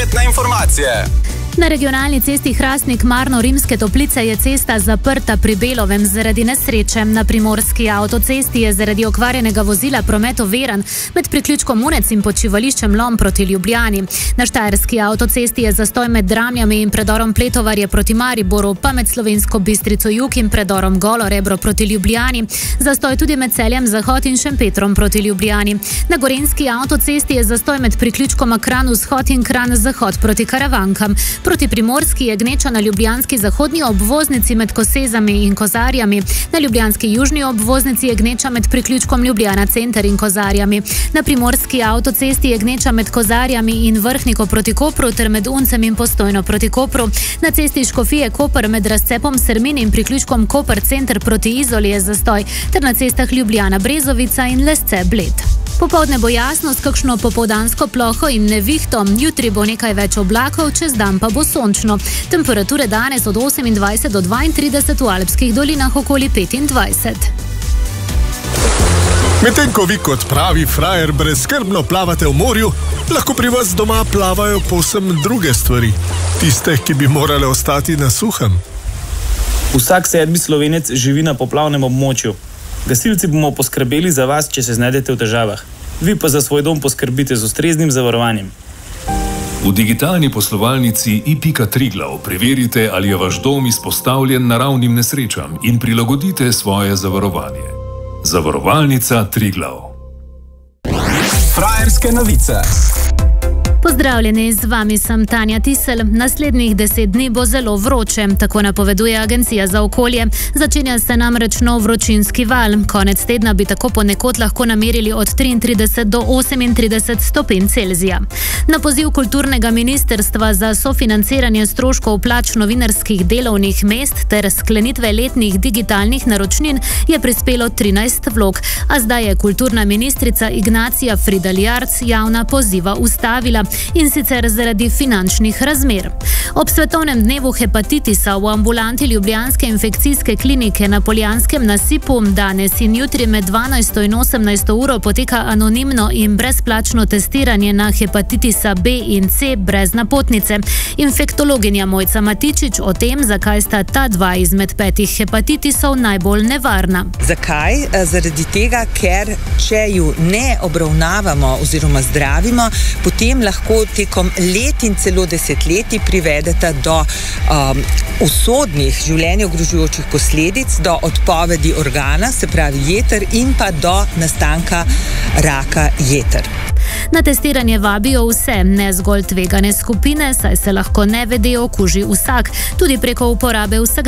prometne informacije. Na regionalni cesti Hrastnik-Marno-Rimske Toplice je cesta zaprta pri Belovem zaradi nesreče. Na primorski avtocesti je zaradi okvarjenega vozila promet oviran med priključkom Unec in počivališčem Lom proti Ljubljani. Na štajerski avtocesti je zastoj med Dramljami in predorom Pletovarje proti Mariboru, pa med Slovensko Bistrico jug in predorom Golo Rebro proti Ljubljani. Zastoj tudi med Celjem Zahod in Šempetrom proti Ljubljani. Na gorenjski avtocesti je zastoj med priključkoma Kranj Vzhod in Kranj Zahod proti Karavankam. Proti primorski je gneča na ljubljanski zahodni obvoznici med Kosezami in Kozarjami. Na ljubljanski južni obvoznici je gneča med priključkom Ljubljana center in Kozarjami. Na primorski avtocesti je gneča med Kozarjami in Vrhniko proti Kopru ter med Uncem in Postojno proti Kopru. Na cesti Škofije Koper med razcepom Sermin in priključkom Koper center proti Izoli je zastoj, ter na cestah Ljubljana Brezovica in Lesce Bled. Popoldne bo jasno s kakšno popoldansko ploho in nevihto, jutri bo nekaj več oblakov, čez dan pa bo sončno. Temperature danes od 28 do 32, v alpskih dolinah okoli 25. Medtem ko vi kot pravi frajer brezskrbno plavate v morju, lahko pri vas doma plavajo povsem druge stvari. Tiste, ki bi morale ostati na suhem. Vsak 7. Slovenec živi na poplavnem območju. Gasilci bomo poskrbeli za vas, če se znajdete v težavah. Vi pa za svoj dom poskrbite z ustreznim zavarovanjem. V digitalni poslovalnici i.Triglav preverite, ali je vaš dom izpostavljen naravnim nesrečam in prilagodite svoje zavarovanje. Zavarovalnica Triglav. Frajerske novice. Pozdravljeni, z vami sem Tanja Tisel. Naslednjih 10 dni bo zelo vroče, tako napoveduje Agencija za okolje. Začenja se namreč nov vročinski val. Konec tedna bi tako ponekod lahko namerili od 33 do 38 stopinj Celzija. Na poziv kulturnega ministrstva za sofinanciranje stroškov plač novinarskih delovnih mest ter sklenitve letnih digitalnih naročnin je prispelo 13 vlog, a zdaj je kulturna ministrica Ignacija Fridel Jarc javna poziva ustavila, in sicer zaradi finančnih razmer. Ob svetovnem dnevu hepatitisa v ambulanti Ljubljanske infekcijske klinike na Poljanskem nasipu danes in jutri med 12 in 18 uro poteka anonimno in brezplačno testiranje na hepatitisa B in C brez napotnice. Infektologinja Mojca Matičič o tem, zakaj sta ta dva izmed 5 hepatitisov najbolj nevarna. Zakaj? Zaradi tega, ker če ju ne obravnavamo oziroma zdravimo, potem lahko tekom let in celo desetletij privedeta do usodnih življenje ogrožujočih posledic, do odpovedi organa, se pravi jeter, in pa do nastanka raka jeter. Na testiranje vabijo vse, ne zgolj tvegane skupine, saj se lahko nevede okuži vsak, tudi preko uporabe vsakdanjih